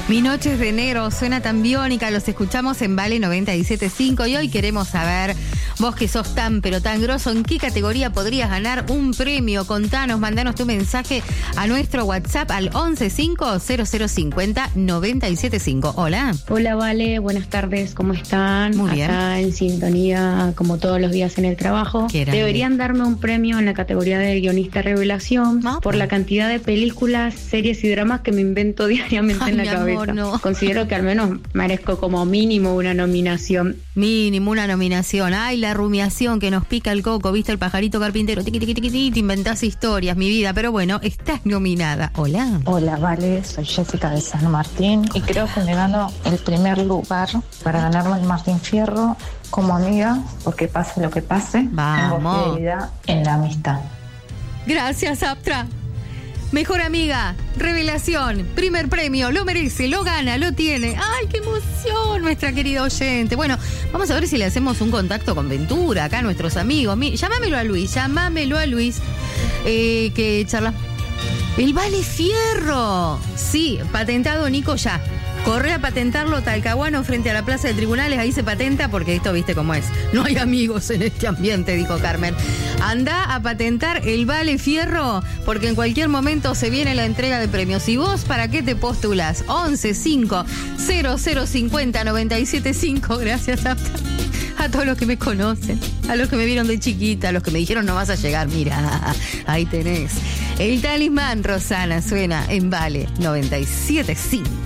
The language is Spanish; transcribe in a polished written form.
Mi Noches de Enero suena tan biónica, los escuchamos en Vale 97.5 y hoy queremos saber, vos que sos tan pero tan grosso, ¿en qué categoría podrías ganar un premio? Contanos, mandanos tu mensaje a nuestro WhatsApp al 1150-0050-975. Hola. Hola, Vale, buenas tardes, ¿cómo están? Muy bien. Acá en sintonía, como todos los días en el trabajo. Deberían darme un premio en la categoría de guionista revelación por la cantidad de películas, series y dramas que me invento diariamente en la cabeza. No. Considero que al menos merezco como mínimo una nominación. Mínimo una nominación. Ay, la rumiación que nos pica el coco, ¿viste? El pajarito carpintero, tiqui, tiqui, tiqui, tiqui, te inventás historias, mi vida. Pero bueno, estás nominada. Hola. Hola, Vale, soy Jessica de San Martín y creo que me gano el primer lugar para ganarme el Martín Fierro como amiga, porque pase lo que pase, tengo fidelidad en la amistad. Gracias, Aptra. Mejor amiga, revelación, primer premio, lo merece, lo gana, lo tiene. ¡Ay, qué emoción, nuestra querida oyente! Bueno, vamos a ver si le hacemos un contacto con Ventura, acá a nuestros amigos. Llámamelo a Luis, que charla. El Vale Fierro. Sí, patentado, Nico, ya. Corre a patentarlo, Talcahuano, frente a la plaza de tribunales, ahí se patenta, porque esto viste cómo es. No hay amigos en este ambiente, dijo Carmen. Anda a patentar el Vale Fierro, porque en cualquier momento se viene la entrega de premios. ¿Y vos para qué te postulas? 1150-0050-975. Gracias a todos los que me conocen, a los que me vieron de chiquita, a los que me dijeron no vas a llegar. Mira, ahí tenés. El Talismán, Rosana, suena en Vale 97.5.